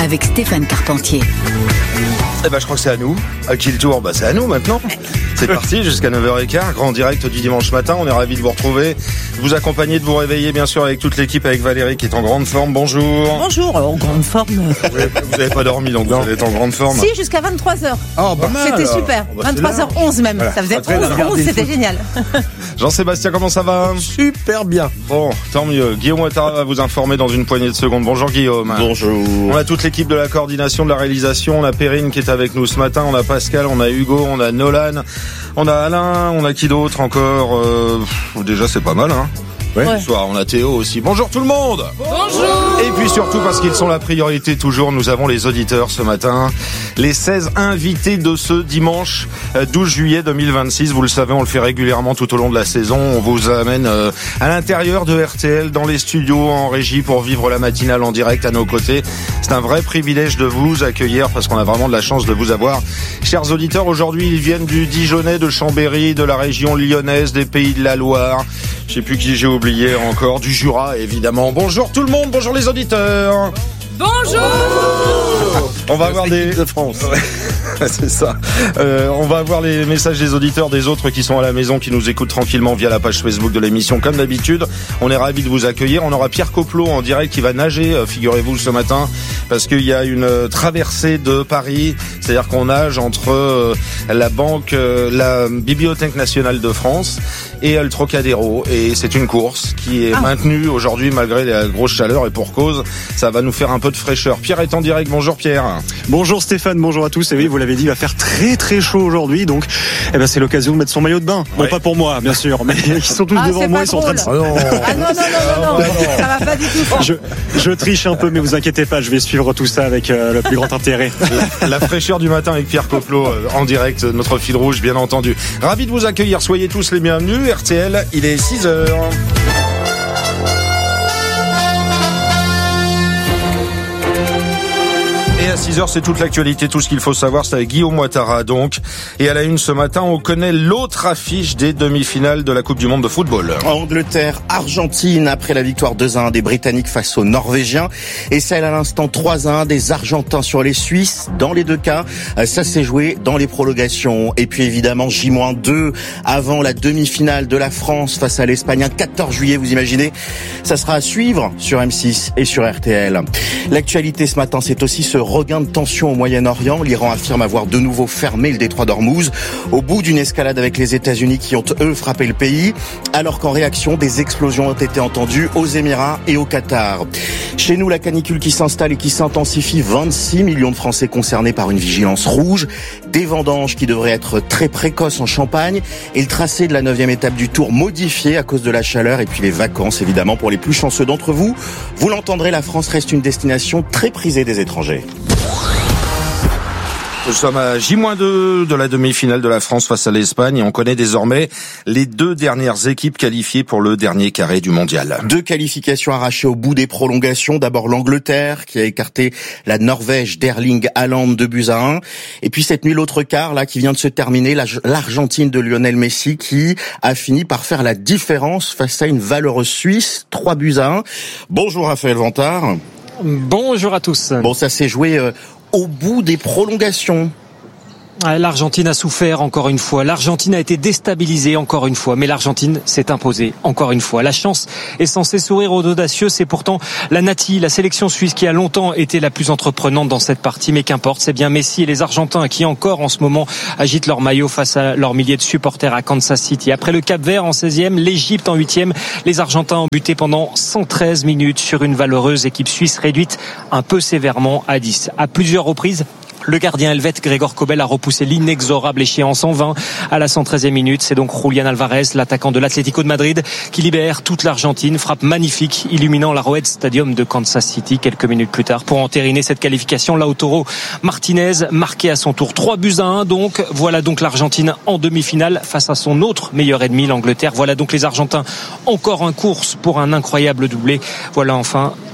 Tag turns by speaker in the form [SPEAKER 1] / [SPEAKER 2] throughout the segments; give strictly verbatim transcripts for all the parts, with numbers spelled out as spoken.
[SPEAKER 1] avec Stéphane Carpentier.
[SPEAKER 2] Eh ben, je crois que c'est à nous. À qui le tour ? Bah, c'est à nous maintenant. C'est parti jusqu'à neuf heures quinze, grand direct du dimanche matin. On est ravis de vous retrouver, de vous accompagner, de vous réveiller, bien sûr, avec toute l'équipe, avec Valérie qui est en grande forme. Bonjour.
[SPEAKER 3] Bonjour, en grande forme.
[SPEAKER 2] Oui, vous n'avez pas dormi, donc non. Vous êtes en grande forme.
[SPEAKER 3] Si, jusqu'à vingt-trois heures.
[SPEAKER 2] Oh, bah,
[SPEAKER 3] c'était alors. super.
[SPEAKER 2] Oh, bah,
[SPEAKER 3] vingt-trois heures onze même. Voilà. Ça faisait onze onze, c'était génial.
[SPEAKER 2] Jean-Sébastien, comment ça va ?
[SPEAKER 4] Super bien.
[SPEAKER 2] Bon, tant mieux. Guillaume Ouattara va vous informer dans une poignée de secondes. Bonjour Guillaume.
[SPEAKER 4] Bonjour.
[SPEAKER 2] On a toute l'équipe de la coordination, de la réalisation. On a Perrine qui est avec nous ce matin. On a Pascal, on a Hugo, on a Nolan, on a Alain, on a qui d'autre encore euh, Déjà c'est pas mal, hein. Ouais. Ce soir, on a Théo aussi. Bonjour tout le monde.
[SPEAKER 3] Bonjour.
[SPEAKER 2] Et puis surtout parce qu'ils sont la priorité toujours, nous avons les auditeurs ce matin. Les seize invités de ce dimanche douze juillet deux mille vingt-six. Vous le savez, on le fait régulièrement tout au long de la saison. On vous amène à l'intérieur de R T L, dans les studios, en régie, pour vivre la matinale en direct à nos côtés. C'est un vrai privilège de vous accueillir parce qu'on a vraiment de la chance de vous avoir. Chers auditeurs, aujourd'hui, ils viennent du Dijonais, de Chambéry, de la région lyonnaise, des Pays de la Loire. Je sais plus qui j'ai oublié encore, du Jura évidemment. Bonjour tout le monde, bonjour les auditeurs.
[SPEAKER 3] Bonjour.
[SPEAKER 2] On va avoir des
[SPEAKER 4] de France.
[SPEAKER 2] C'est ça. Euh, on va avoir les messages des auditeurs, des autres qui sont à la maison, qui nous écoutent tranquillement via la page Facebook de l'émission, comme d'habitude. On est ravis de vous accueillir. On aura Pierre Coplot en direct qui va nager, figurez-vous, ce matin, parce qu'il y a une traversée de Paris. C'est-à-dire qu'on nage entre la banque, la Bibliothèque nationale de France et le Trocadéro. Et c'est une course qui est ah. maintenue aujourd'hui malgré la grosse chaleur, et pour cause, ça va nous faire un peu de fraîcheur. Pierre est en direct. Bonjour Pierre.
[SPEAKER 5] Bonjour Stéphane, bonjour à tous. Et oui, vous l'avez dit, il va faire très très chaud aujourd'hui, donc eh ben, c'est l'occasion de mettre son maillot de bain. Bon, ouais. Pas pour moi, bien sûr, mais ils sont tous
[SPEAKER 3] ah,
[SPEAKER 5] devant moi, ils sont en train de...
[SPEAKER 3] Ah non, non, non, non, non, non, ça va pas du tout.
[SPEAKER 5] Je, je triche un peu, mais vous inquiétez pas, je vais suivre tout ça avec euh, le plus grand intérêt.
[SPEAKER 2] La, la fraîcheur du matin avec Pierre Coplot euh, en direct, notre fil rouge, bien entendu. Ravi de vous accueillir, soyez tous les bienvenus. R T L, il est six heures. Et à six heures, c'est toute l'actualité, tout ce qu'il faut savoir, c'est avec Guillaume Ouattara donc. Et à la une ce matin, on connaît l'autre affiche des demi-finales de la Coupe du Monde de football.
[SPEAKER 4] Angleterre, Argentine, après la victoire deux à un des Britanniques face aux Norvégiens. Et celle à l'instant trois à un des Argentins sur les Suisses. Dans les deux cas, ça s'est joué dans les prolongations. Et puis évidemment, J deux avant la demi-finale de la France face à l'Espagne, quatorze juillet, vous imaginez. Ça sera à suivre sur M six et sur R T L. L'actualité ce matin, c'est aussi ce regain de tension au Moyen-Orient. L'Iran affirme avoir de nouveau fermé le détroit d'Ormuz au bout d'une escalade avec les États-Unis qui ont, eux, frappé le pays, alors qu'en réaction, des explosions ont été entendues aux Émirats et au Qatar. Chez nous, la canicule qui s'installe et qui s'intensifie, vingt-six millions de Français concernés par une vigilance rouge, des vendanges qui devraient être très précoces en Champagne et le tracé de la neuvième étape du Tour modifié à cause de la chaleur et puis les vacances, évidemment, pour les plus chanceux d'entre vous. Vous l'entendrez, la France reste une destination très prisée des étrangers.
[SPEAKER 2] Nous sommes à J deux de la demi-finale de la France face à l'Espagne et on connaît désormais les deux dernières équipes qualifiées pour le dernier carré du mondial.
[SPEAKER 4] Deux qualifications arrachées au bout des prolongations. D'abord l'Angleterre qui a écarté la Norvège d'Erling Haaland deux buts à un. Et puis cette nuit l'autre quart là qui vient de se terminer, l'Argentine de Lionel Messi qui a fini par faire la différence face à une valeureuse Suisse, trois buts à un. Bonjour Raphaël Vantard.
[SPEAKER 6] Bonjour à tous.
[SPEAKER 4] Bon, ça s'est joué euh, au bout des prolongations.
[SPEAKER 6] L'Argentine a souffert encore une fois. L'Argentine a été déstabilisée encore une fois. Mais l'Argentine s'est imposée encore une fois. La chance est censée sourire aux audacieux. C'est pourtant la Nati, la sélection suisse qui a longtemps été la plus entreprenante dans cette partie. Mais qu'importe, c'est bien Messi et les Argentins qui encore en ce moment agitent leur maillot face à leurs milliers de supporters à Kansas City. Après le Cap-Vert en seizième, l'Égypte en huitième, les Argentins ont buté pendant cent treize minutes sur une valeureuse équipe suisse réduite un peu sévèrement à dix. À plusieurs reprises, le gardien helvète Gregor Kobel a repoussé l'inexorable échéance en vain à la cent treizième minute. C'est donc Julián Alvarez, l'attaquant de l'Atlético de Madrid, qui libère toute l'Argentine. Frappe magnifique, illuminant l'Arrowhead Stadium de Kansas City quelques minutes plus tard. Pour entériner cette qualification, Lautaro Martinez marqué à son tour trois buts à un. Donc voilà donc l'Argentine en demi-finale face à son autre meilleur ennemi, l'Angleterre. Voilà donc les Argentins encore en course pour un incroyable doublé. Voilà enfin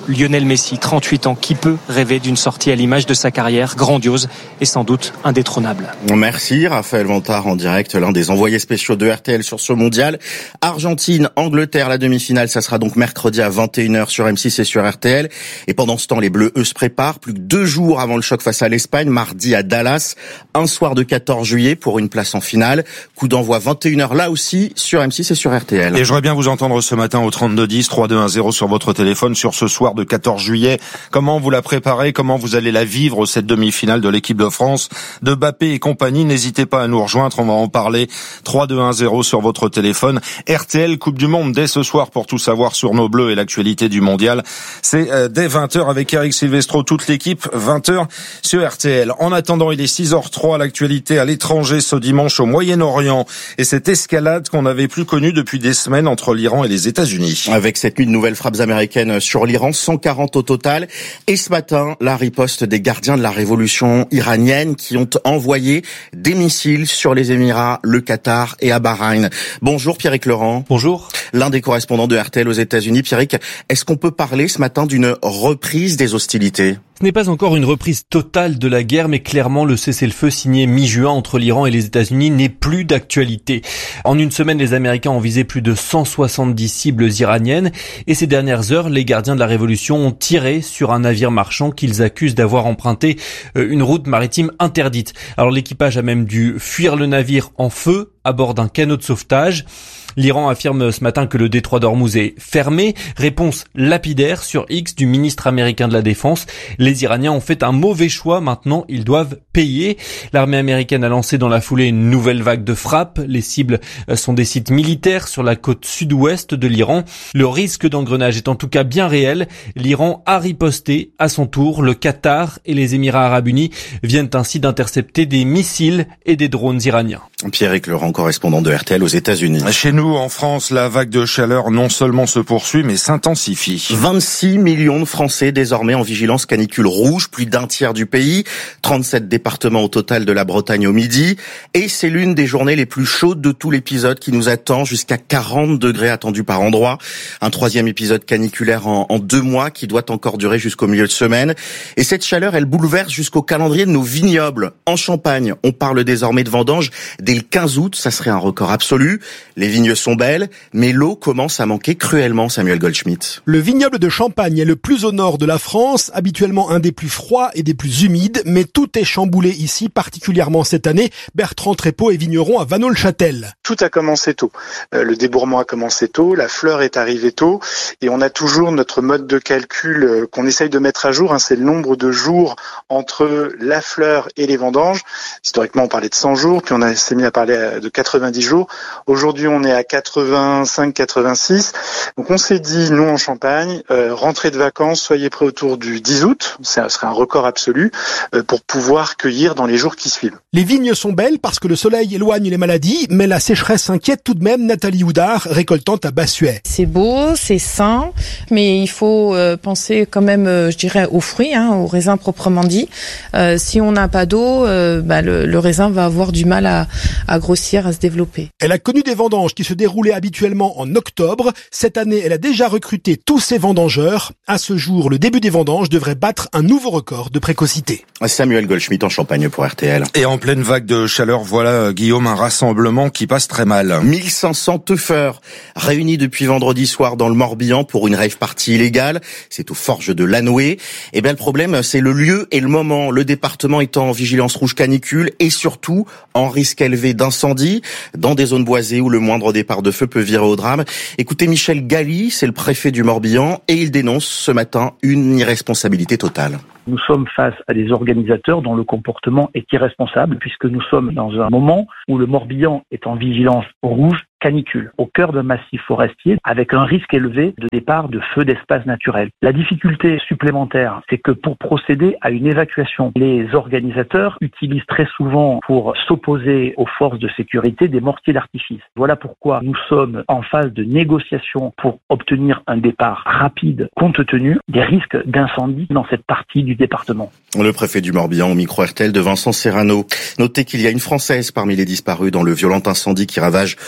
[SPEAKER 6] Lionel Messi, trente-huit ans, qui peut rêver d'une sortie à l'image de sa carrière grandiose et sans doute indétrônable.
[SPEAKER 4] Merci Raphaël Vantard en direct, l'un des envoyés spéciaux de R T L sur ce mondial. Argentine, Angleterre, la demi-finale, ça sera donc mercredi à vingt et une heures sur M six et sur R T L. Et pendant ce temps, les Bleus, eux, se préparent. Plus que deux jours avant le choc face à l'Espagne, mardi à Dallas, un soir de quatorze juillet pour une place en finale. Coup d'envoi vingt et une heures là aussi sur M six et sur R T L.
[SPEAKER 2] Et j'aurais bien vous entendre ce matin au trente-deux dix, trois deux un zéro sur votre téléphone sur ce soir de quatorze juillet. Comment vous la préparez? Comment vous allez la vivre, cette demi-finale de l'équipe de France, de Mbappé et compagnie? N'hésitez pas à nous rejoindre, on va en parler. trois deux un zéro sur votre téléphone. R T L Coupe du Monde dès ce soir pour tout savoir sur nos Bleus et l'actualité du mondial. C'est euh, dès vingt heures avec Eric Silvestro, toute l'équipe, vingt heures sur R T L. En attendant, il est six heures zéro trois, l'actualité à l'étranger ce dimanche au Moyen-Orient et cette escalade qu'on n'avait plus connue depuis des semaines entre l'Iran et les États-Unis.
[SPEAKER 4] Avec cette nuit de nouvelles frappes américaines sur l'Iran, cent quarante au total. Et ce matin, la riposte des gardiens de la révolution iranienne qui ont envoyé des missiles sur les Émirats, le Qatar et à Bahreïn. Bonjour Pierrick Laurent.
[SPEAKER 1] Bonjour.
[SPEAKER 4] L'un des correspondants de R T L aux États-Unis. Pierrick, est-ce qu'on peut parler ce matin d'une reprise des hostilités ?
[SPEAKER 1] Ce n'est pas encore une reprise totale de la guerre, mais clairement le cessez-le-feu signé mi-juin entre l'Iran et les États-Unis n'est plus d'actualité. En une semaine, les Américains ont visé plus de cent soixante-dix cibles iraniennes et ces dernières heures, les gardiens de la révolution ont tiré sur un navire marchand qu'ils accusent d'avoir emprunté une route maritime interdite. Alors l'équipage a même dû fuir le navire en feu à bord d'un canot de sauvetage. L'Iran affirme ce matin que le détroit d'Ormuz est fermé. Réponse lapidaire sur X du ministre américain de la Défense. Les Iraniens ont fait un mauvais choix. Maintenant, ils doivent payer. L'armée américaine a lancé dans la foulée une nouvelle vague de frappes. Les cibles sont des sites militaires sur la côte sud-ouest de l'Iran. Le risque d'engrenage est en tout cas bien réel. L'Iran a riposté à son tour. Le Qatar et les Émirats arabes unis viennent ainsi d'intercepter des missiles et des drones iraniens.
[SPEAKER 4] Pierrick Laurent, correspondant de R T L aux États-Unis.
[SPEAKER 2] Chez nous, en France, la vague de chaleur non seulement se poursuit, mais s'intensifie.
[SPEAKER 4] vingt-six millions de Français désormais en vigilance canicule rouge, plus d'un tiers du pays, trente-sept départements au total de la Bretagne au midi. Et c'est l'une des journées les plus chaudes de tout l'épisode qui nous attend, jusqu'à quarante degrés attendus par endroit. Un troisième épisode caniculaire en, en deux mois qui doit encore durer jusqu'au milieu de semaine. Et cette chaleur, elle bouleverse jusqu'au calendrier de nos vignobles. En Champagne, on parle désormais de vendange dès le quinze août, ça serait un record absolu. Les vignes sont belles, mais l'eau commence à manquer cruellement, Samuel Goldschmidt.
[SPEAKER 7] Le vignoble de Champagne est le plus au nord de la France, habituellement un des plus froids et des plus humides, mais tout est chamboulé ici, particulièrement cette année. Bertrand Trépeau est vigneron à Vanneau-le-Châtel.
[SPEAKER 8] Tout a commencé tôt. Euh, le débourrement a commencé tôt, la fleur est arrivée tôt, et on a toujours notre mode de calcul euh, qu'on essaye de mettre à jour, hein, c'est le nombre de jours entre la fleur et les vendanges. Historiquement, on parlait de cent jours, puis on a, s'est mis à parler de quatre-vingt-dix jours. Aujourd'hui, on est à quatre-vingt-cinq quatre-vingt-six. Donc on s'est dit, nous en Champagne, euh, rentrée de vacances, soyez prêts autour du dix août, ça serait un record absolu, euh, pour pouvoir cueillir dans les jours qui suivent.
[SPEAKER 7] Les vignes sont belles parce que le soleil éloigne les maladies, mais la sécheresse inquiète tout de même Nathalie Houdard, récoltante à Bassuet.
[SPEAKER 9] C'est beau, c'est sain, mais il faut euh, penser quand même, euh, je dirais, aux fruits, hein, aux raisins proprement dit. Euh, si on n'a pas d'eau, euh, bah, le, le raisin va avoir du mal à, à grossir, à se développer.
[SPEAKER 7] Elle a connu des vendanges qui se déroulaient habituellement en octobre. Cette année, elle a déjà recruté tous ses vendangeurs. À ce jour, le début des vendanges devrait battre un nouveau record de précocité.
[SPEAKER 4] Samuel Goldschmidt en Champagne pour R T L.
[SPEAKER 2] Et en pleine vague de chaleur, voilà, Guillaume, un rassemblement qui passe très mal.
[SPEAKER 4] mille cinq cents teufeurs réunis depuis vendredi soir dans le Morbihan pour une rave party illégale. C'est aux Forges de Lanoué. Et bien, le problème, c'est le lieu et le moment. Le département étant en vigilance rouge canicule et surtout en risque élevé d'incendie dans des zones boisées où le moindre départ de feu peut virer au drame. Écoutez, Michel Galli, c'est le préfet du Morbihan et il dénonce ce matin une irresponsabilité totale.
[SPEAKER 10] Nous sommes face à des organisateurs dont le comportement est irresponsable puisque nous sommes dans un moment où le Morbihan est en vigilance rouge canicule, au cœur d'un massif forestier avec un risque élevé de départ de feux d'espace naturel. La difficulté supplémentaire, c'est que pour procéder à une évacuation, les organisateurs utilisent très souvent pour s'opposer aux forces de sécurité des mortiers d'artifice. Voilà pourquoi nous sommes en phase de négociation pour obtenir un départ rapide compte tenu des risques d'incendie dans cette partie du département.
[SPEAKER 4] Le préfet du Morbihan au micro R T L de Vincent Serrano. Notez qu'il y a une Française parmi les disparus dans le violent incendie qui ravage le sud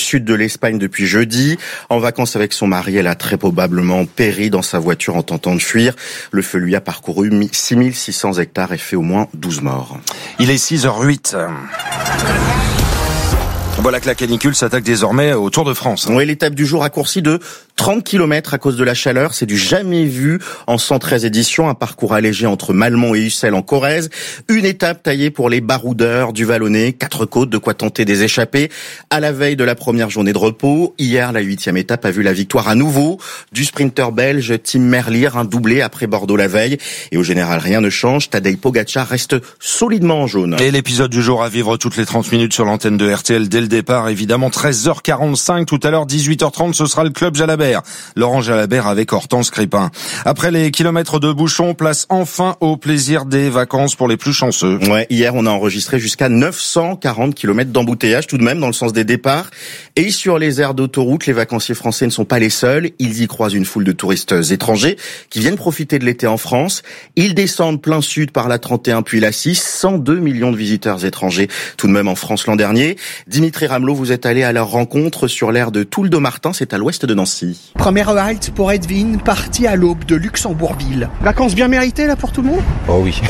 [SPEAKER 4] sud de l'Espagne depuis jeudi. En vacances avec son mari, elle a très probablement péri dans sa voiture en tentant de fuir. Le feu lui a parcouru six mille six cents hectares et fait au moins douze morts.
[SPEAKER 2] Il est six heures huit. Voilà que la canicule s'attaque désormais au Tour de France.
[SPEAKER 4] Oui, l'étape du jour raccourcie de trente kilomètres à cause de la chaleur. C'est du jamais vu en cent treize éditions. Un parcours allégé entre Malmont et Ussel en Corrèze. Une étape taillée pour les baroudeurs du Vallonné. Quatre côtes, de quoi tenter des échappées. À la veille de la première journée de repos. Hier, la huitième étape a vu la victoire à nouveau du sprinter belge Tim Merlier, un doublé après Bordeaux la veille. Et au général, rien ne change. Tadej Pogacar reste solidement en jaune.
[SPEAKER 2] Et l'épisode du jour à vivre toutes les trente minutes sur l'antenne de R T L dès le départ, évidemment. treize heures quarante-cinq, tout à l'heure dix-huit heures trente, ce sera le club Jalabert. Laurent Jalabert avec Hortense Crépin. Après les kilomètres de bouchons, place enfin au plaisir des vacances pour les plus chanceux.
[SPEAKER 4] Ouais, hier on a enregistré jusqu'à neuf cent quarante kilomètres d'embouteillage tout de même dans le sens des départs. Et sur les aires d'autoroute, les vacanciers français ne sont pas les seuls. Ils y croisent une foule de touristes étrangers qui viennent profiter de l'été en France. Ils descendent plein sud par la trente et un puis la six. cent deux millions de visiteurs étrangers tout de même en France l'an dernier. Dimitri Ramelot, vous êtes allé à leur rencontre sur l'aire de Toul-de-Martin, c'est à l'ouest de Nancy.
[SPEAKER 11] Première halte pour Edwin, parti à l'aube de Luxembourgville. Vacances bien méritées là pour tout le monde ?
[SPEAKER 12] Oh oui.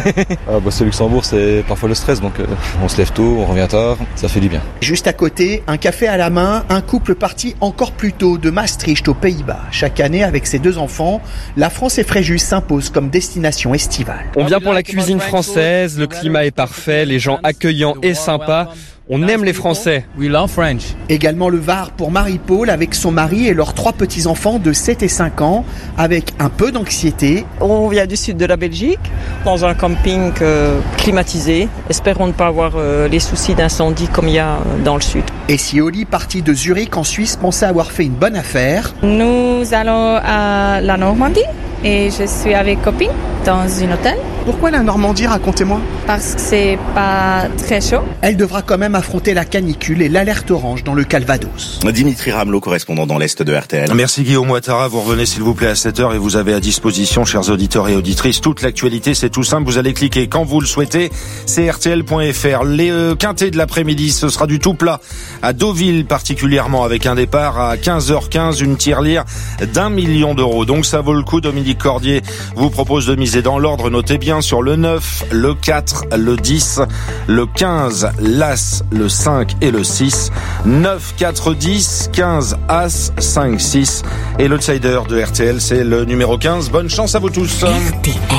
[SPEAKER 12] ah bah c'est Luxembourg, c'est parfois le stress, donc euh, on se lève tôt, on revient tard, ça fait du bien.
[SPEAKER 11] Juste à côté, un café à la main, un couple parti encore plus tôt de Maastricht aux Pays-Bas. Chaque année, avec ses deux enfants, la France et Fréjus s'imposent comme destination estivale.
[SPEAKER 13] On vient pour la cuisine française, le climat est parfait, les gens accueillants et sympas. On aime les Français. We love French.
[SPEAKER 11] Également le Var pour Marie-Paul avec son mari et leurs trois petits-enfants de sept et cinq ans, avec un peu d'anxiété.
[SPEAKER 14] On vient du sud de la Belgique, dans un camping euh, climatisé. Espérons ne pas avoir euh, les soucis d'incendie comme il y a dans le sud.
[SPEAKER 11] Et Sioli, parti de Zurich en Suisse, pensait avoir fait une bonne affaire.
[SPEAKER 15] Nous allons à la Normandie et je suis avec copine dans un hôtel.
[SPEAKER 11] Pourquoi la Normandie, racontez-moi ?
[SPEAKER 15] Parce que c'est pas très chaud.
[SPEAKER 11] Elle devra quand même affronter la canicule et l'alerte orange dans le Calvados.
[SPEAKER 4] Dimitri Ramelot, correspondant dans l'Est de R T L.
[SPEAKER 2] Merci Guillaume Ouattara, vous revenez s'il vous plaît à sept heures et vous avez à disposition, chers auditeurs et auditrices, toute l'actualité, c'est tout simple, vous allez cliquer quand vous le souhaitez, c'est R T L point F R. Les euh, quintés de l'après-midi, ce sera du tout plat à Deauville particulièrement, avec un départ à quinze heures quinze, une tirelire d'un million d'euros. Donc ça vaut le coup. Dominique Cordier vous propose de miser dans l'ordre, notez bien, sur le neuf, le quatre, le dix, le quinze, l'As, le cinq et le six. neuf, quatre, dix, quinze, As, cinq, six. Et l'outsider de R T L, c'est le numéro quinze. Bonne chance à vous tous. R T L.